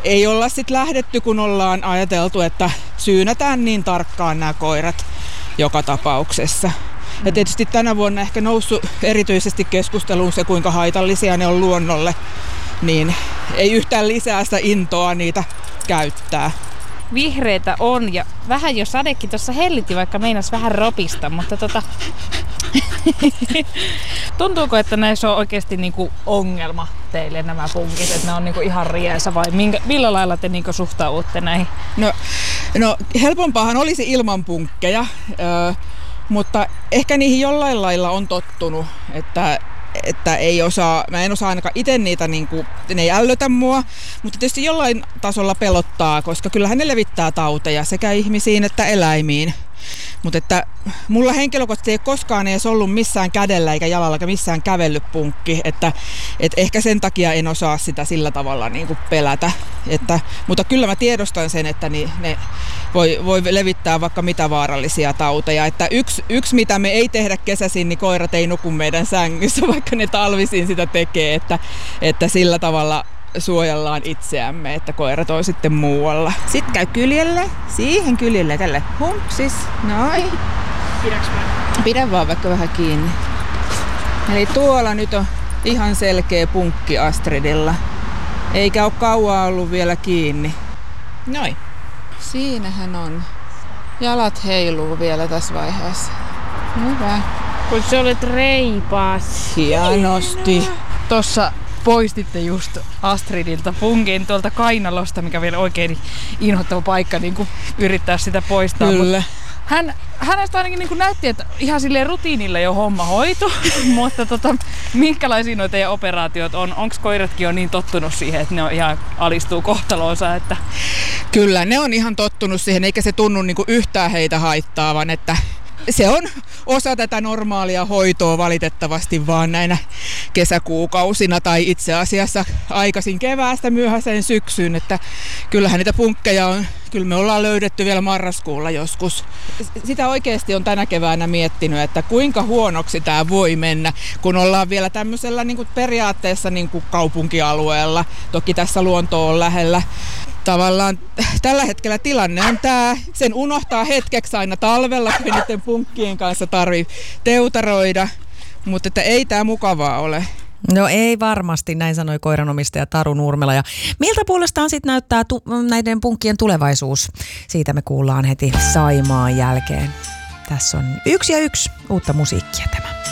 ei olla sitten lähdetty, kun ollaan ajateltu, että syynätään niin tarkkaan nämä koirat joka tapauksessa. Ja tietysti tänä vuonna ehkä noussut erityisesti keskusteluun se, kuinka haitallisia ne on luonnolle, niin ei yhtään lisää sitä intoa niitä käyttää. Vihreitä on ja vähän jo sadekin tuossa hellitti, vaikka meinas vähän ropista, mutta tuntuuko, että näissä on oikeasti niinku ongelma teille nämä punkit, että ne on niinku ihan riesa vai millä lailla te niinku suhtaudutte näihin? No helpompaahan olisi ilman punkkeja, mutta ehkä niihin jollain lailla on tottunut, että mä en osaa ainakaan itse niitä, ne ei ällötä mua, mutta tietysti jollain tasolla pelottaa, koska kyllähän ne levittää tauteja sekä ihmisiin että eläimiin. Mutta että mulla henkilökohtaisesti ei koskaan edes ollut missään kädellä eikä jalalla eikä missään kävellyt punkki, että ehkä sen takia en osaa sitä sillä tavalla pelätä. Mutta kyllä mä tiedostan sen, että ne voi levittää vaikka mitä vaarallisia tauteja. Että yksi mitä me ei tehdä kesäisin, niin koirat ei nuku meidän sängyssä, vaikka ne talvisin sitä tekee, että sillä tavalla suojellaan itseämme, että koirat on sitten muualla. Sitten käy kyljelle, siihen kyljelle tälle humpsis, noin. Pidäks mä? Pidä vaan vaikka vähän kiinni. Eli tuolla nyt on ihan selkeä punkki Astridilla. Eikä ole kauaa ollut vielä kiinni. Noin. Siinähän on. Jalat heiluu vielä tässä vaiheessa. Hyvä. Kun sä olet reipas. Hienosti. Tossa poistitte just Astridilta punkin tuolta kainalosta, mikä vielä oikein inhottava paikka niin yrittää sitä poistaa. Kyllä. Hänestä ainakin niin näytti, että ihan silleen rutiinilla jo homma hoitu, mutta minkälaisia noita teidän operaatiot on? Onko koiratkin jo niin tottunut siihen, että ne on ihan alistuu kohtaloonsa? Että... Kyllä, ne on ihan tottunut siihen, eikä se tunnu yhtään heitä haittaavan, että se on osa tätä normaalia hoitoa valitettavasti vaan näinä kesäkuukausina tai itse asiassa aikaisin keväästä myöhäiseen syksyyn, että kyllähän niitä punkkeja on, kyllä me ollaan löydetty vielä marraskuulla joskus. Sitä oikeasti on tänä keväänä miettinyt, että kuinka huonoksi tämä voi mennä, kun ollaan vielä tämmöisellä periaatteessa kaupunkialueella, toki tässä luonto on lähellä. Tavallaan tällä hetkellä tilanne on tämä, sen unohtaa hetkeksi aina talvella, kun niiden punkkien kanssa tarvitsee teutaroida, mutta että ei tämä mukavaa ole. No ei varmasti, näin sanoi koiranomistaja Taru Nurmela. Ja miltä puolestaan sitten näyttää näiden punkkien tulevaisuus? Siitä me kuullaan heti Saimaan jälkeen. Tässä on 1 ja 1 uutta musiikkia tämä.